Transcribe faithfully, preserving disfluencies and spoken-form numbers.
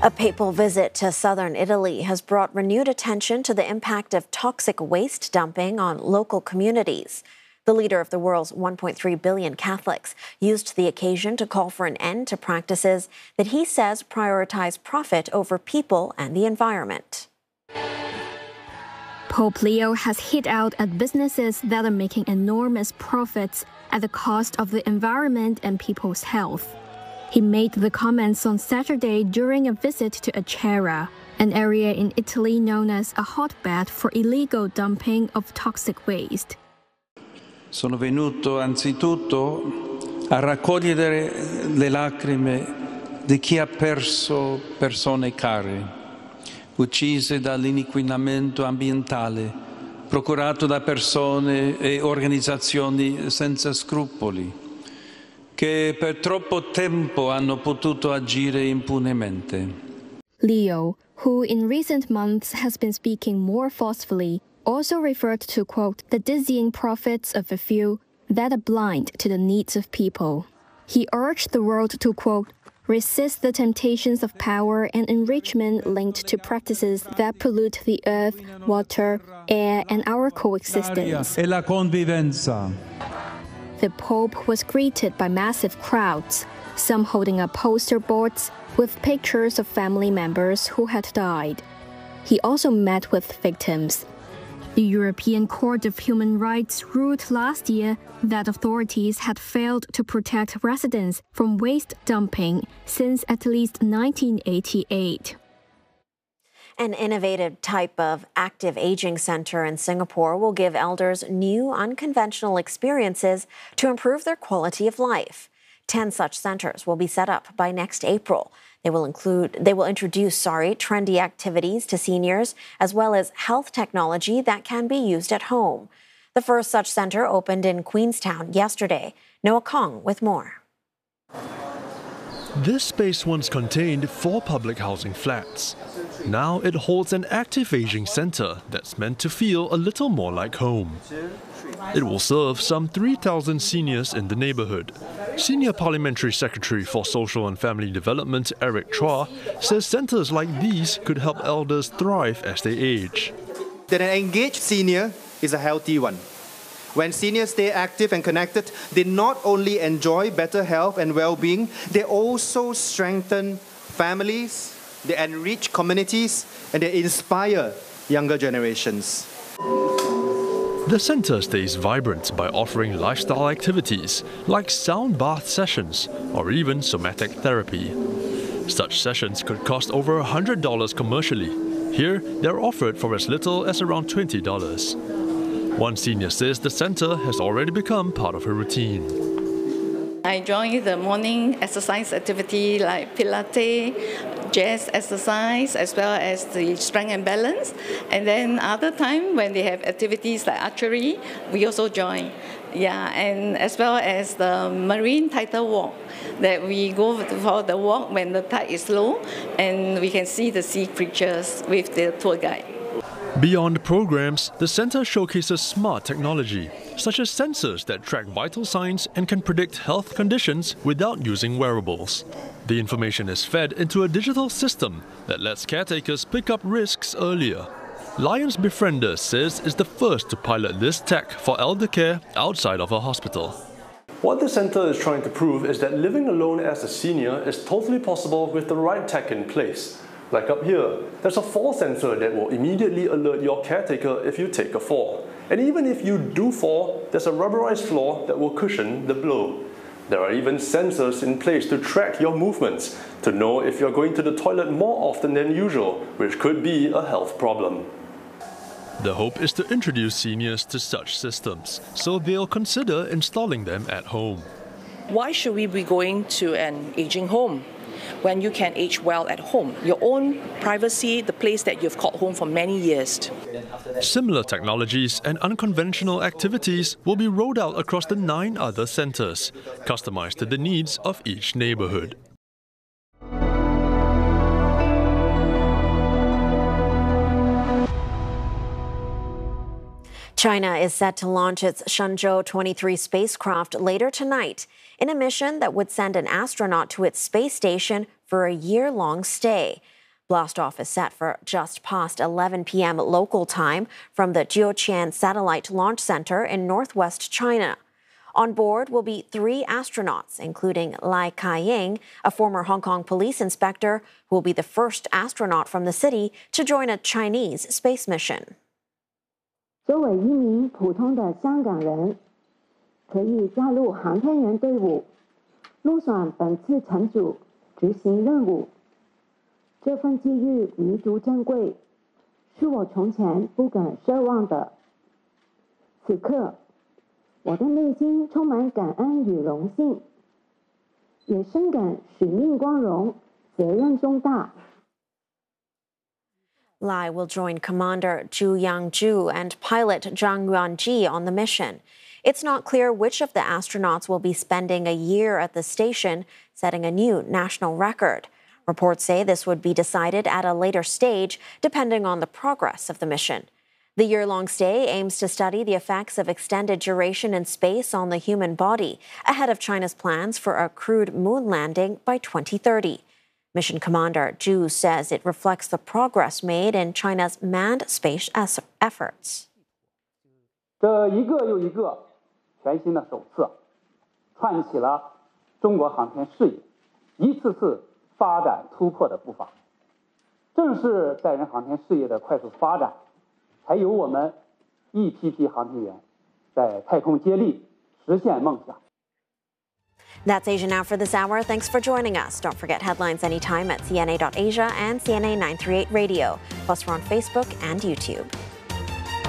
A papal visit to southern Italy has brought renewed attention to the impact of toxic waste dumping on local communities. The leader of the world's one point three billion Catholics used the occasion to call for an end to practices that he says prioritize profit over people and the environment. Pope Leo has hit out at businesses that are making enormous profits at the cost of the environment and people's health. He made the comments on Saturday during a visit to Acerra, an area in Italy known as a hotbed for illegal dumping of toxic waste. Sono venuto anzitutto a raccogliere le lacrime di chi ha perso persone care, uccise dall'inquinamento ambientale, procurato da persone e organizzazioni senza scrupoli, che per troppo tempo hanno potuto agire impunemente. Leo, who in recent months has been speaking more forcefully, also referred to, quote, the dizzying profits of a few that are blind to the needs of people. He urged the world to, quote, resist the temptations of power and enrichment linked to practices that pollute the earth, water, air, and our coexistence. E la convivenza. The Pope was greeted by massive crowds, some holding up poster boards with pictures of family members who had died. He also met with victims. The European Court of Human Rights ruled last year that authorities had failed to protect residents from waste dumping since at least nineteen eighty-eight. An innovative type of active aging center in Singapore will give elders new, unconventional experiences to improve their quality of life. Ten such centers will be set up by next April. They will include, they will introduce, sorry, trendy activities to seniors, as well as health technology that can be used at home. The first such center opened in Queenstown yesterday. Noah Kong with more. This space once contained four public housing flats. Now it holds an active aging center that's meant to feel a little more like home. It will serve some three thousand seniors in the neighborhood. Senior Parliamentary Secretary for Social and Family Development Eric Chua says centers like these could help elders thrive as they age. That an engaged senior is a healthy one. When seniors stay active and connected, they not only enjoy better health and well-being, they also strengthen families, they enrich communities, and they inspire younger generations. The center stays vibrant by offering lifestyle activities like sound bath sessions or even somatic therapy. Such sessions could cost over one hundred dollars commercially. Here, they're offered for as little as around twenty dollars. One senior says the center has already become part of her routine. I join the morning exercise activity like Pilates, jazz exercise, as well as the strength and balance. And then other time when they have activities like archery, we also join. Yeah, and as well as the marine tidal walk, that we go for the walk when the tide is low and we can see the sea creatures with the tour guide. Beyond programs, the center showcases smart technology, such as sensors that track vital signs and can predict health conditions without using wearables. The information is fed into a digital system that lets caretakers pick up risks earlier. Lions Befriender says it's the first to pilot this tech for elder care outside of a hospital. What the center is trying to prove is that living alone as a senior is totally possible with the right tech in place. Like up here, there's a fall sensor that will immediately alert your caretaker if you take a fall. And even if you do fall, there's a rubberized floor that will cushion the blow. There are even sensors in place to track your movements, to know if you're going to the toilet more often than usual, which could be a health problem. The hope is to introduce seniors to such systems, so they'll consider installing them at home. Why should we be going to an aging home when you can age well at home? Your own privacy, the place that you've called home for many years. Similar technologies and unconventional activities will be rolled out across the nine other centers, customized to the needs of each neighborhood. China is set to launch its Shenzhou twenty-three spacecraft later tonight in a mission that would send an astronaut to its space station for a year-long stay. Blastoff is set for just past eleven p m local time from the Jiuquan Satellite Launch Center in northwest China. On board will be three astronauts, including Lai Ka-ying, a former Hong Kong police inspector, who will be the first astronaut from the city to join a Chinese space mission. 作为一名普通的香港人，可以加入航天员队伍，入选本次乘组执行任务。这份机遇弥足珍贵，是我从前不敢奢望的。此刻，我的内心充满感恩与荣幸，也深感使命光荣，责任重大。 Lai will join Commander Zhu Yangzhu and pilot Zhang Yuanji on the mission. It's not clear which of the astronauts will be spending a year at the station, setting a new national record. Reports say this would be decided at a later stage, depending on the progress of the mission. The year-long stay aims to study the effects of extended duration in space on the human body, ahead of China's plans for a crewed moon landing by twenty thirty. Mission Commander Zhu says it reflects the progress made in China's manned space efforts. 这一个又一个全新的手册，串起了中国航天事业一次次发展突破的步伐。正是载人航天事业的快速发展，才有我们一批批航天员在太空接力，实现梦想。 That's Asia Now for this hour. Thanks for joining us. Don't forget headlines anytime at C N A dot asia and C N A nine thirty-eight Radio. Plus, we're on Facebook and YouTube.